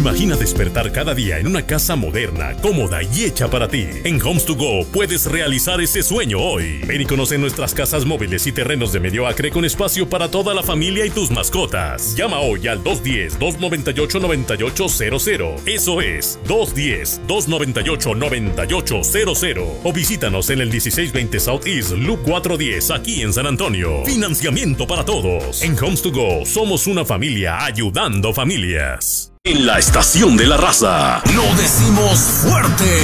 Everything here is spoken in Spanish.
Imagina despertar cada día en una casa moderna, cómoda y hecha para ti. En Homes to Go puedes realizar ese sueño hoy. Ven y conoce nuestras casas móviles y terrenos de medio acre con espacio para toda la familia y tus mascotas. Llama hoy al 210-298-9800. Eso es, 210-298-9800. O visítanos en el 1620 Southeast Loop 410 aquí en San Antonio. Financiamiento para todos. En Homes to Go somos una familia ayudando familias. En la estación de la raza, lo decimos fuerte.